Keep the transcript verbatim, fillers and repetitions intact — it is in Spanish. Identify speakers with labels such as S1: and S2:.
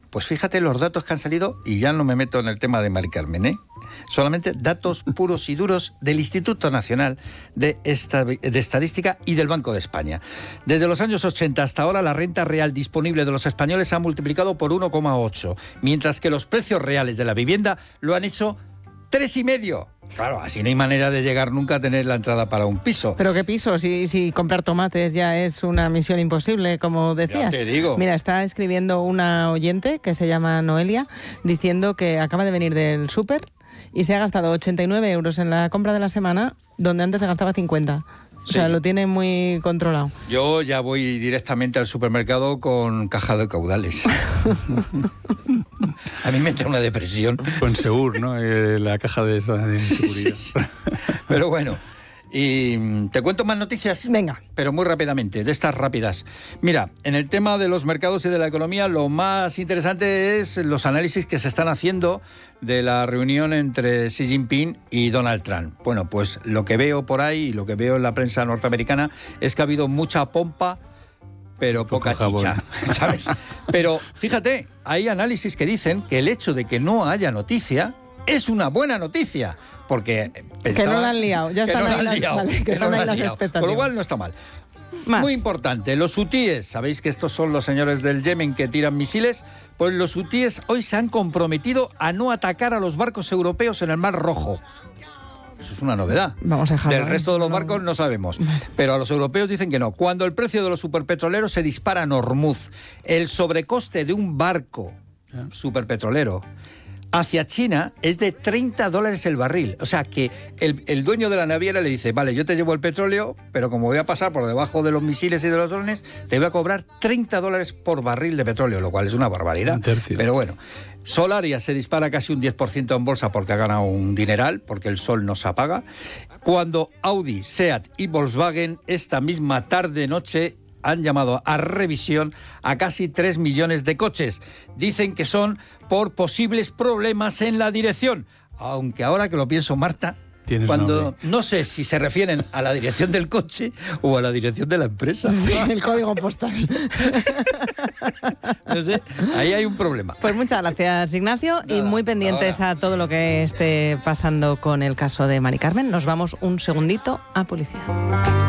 S1: Pues fíjate los datos que han salido, y ya no me meto en el tema de Mari Carmen, ¿eh? Solamente datos puros y duros del Instituto Nacional de, Esta- de Estadística y del Banco de España. Desde los años ochenta hasta ahora, la renta real disponible de los españoles se ha multiplicado por uno coma ocho, mientras que los precios reales de la vivienda lo han hecho tres y medio. Claro, así no hay manera de llegar nunca a tener la entrada para un piso.
S2: Pero qué piso, si, si comprar tomates ya es una misión imposible, como decías.
S1: Ya te digo.
S2: Mira, está escribiendo una oyente que se llama Noelia, diciendo que acaba de venir del súper y se ha gastado ochenta y nueve euros en la compra de la semana, donde antes se gastaba cincuenta. O
S1: Sí.
S2: sea, lo tiene muy controlado.
S1: Yo ya voy directamente al supermercado con caja de caudales. A mí me entra una depresión.
S3: Con Segur, ¿no? Eh, la caja de, esa de seguridad.
S1: Pero bueno, y te cuento más noticias.
S2: Venga.
S1: Pero muy rápidamente, de estas rápidas. Mira, en el tema de los mercados y de la economía, lo más interesante es los análisis que se están haciendo de la reunión entre Xi Jinping y Donald Trump. Bueno, pues lo que veo por ahí y lo que veo en la prensa norteamericana es que ha habido mucha pompa, pero poca
S3: Poco
S1: chicha,
S3: jabón.
S1: ¿sabes? Pero fíjate, hay análisis que dicen que el hecho de que no haya noticia es una buena noticia, porque
S2: Que no la han liado, ya
S1: que
S2: están
S1: no la
S2: ahí
S1: han
S2: las-
S1: liado,
S2: vale, que
S1: que
S2: están
S1: no la
S2: ahí
S1: han
S2: las
S1: liado.
S2: expectativas.
S1: Con lo cual no está mal.
S2: Más.
S1: Muy importante, los hutíes, sabéis que estos son los señores del Yemen que tiran misiles, pues los hutíes hoy se han comprometido a no atacar a los barcos europeos en el Mar Rojo. Eso es una novedad.
S2: Vamos a dejarlo
S1: Del
S2: ahí.
S1: resto de los
S2: No.
S1: barcos no sabemos, pero a los europeos dicen que no. Cuando el precio de los superpetroleros se dispara en Hormuz, el sobrecoste de un barco superpetrolero hacia China es de treinta dólares el barril. O sea que el, el dueño de la naviera le dice, vale, yo te llevo el petróleo, pero como voy a pasar por debajo de los misiles y de los drones, te voy a cobrar treinta dólares por barril de petróleo, lo cual es una barbaridad.
S3: Un tercio.
S1: Pero bueno, Solaria se dispara casi un diez por ciento en bolsa porque ha ganado un dineral, porque el sol no se apaga. Cuando Audi, Seat y Volkswagen esta misma tarde-noche han llamado a revisión a casi tres millones de coches. Dicen que son por posibles problemas en la dirección. Aunque ahora que lo pienso, Marta,
S3: Tienes
S1: cuando
S3: nombre.
S1: no sé si se refieren a la dirección del coche o a la dirección de la empresa.
S2: Sí, el código postal.
S1: No sé, ahí hay un problema.
S2: Pues muchas gracias, Ignacio, y
S1: Nada,
S2: muy pendientes
S1: ahora.
S2: a todo lo que esté pasando con el caso de Mari Carmen. Nos vamos un segundito a publicidad.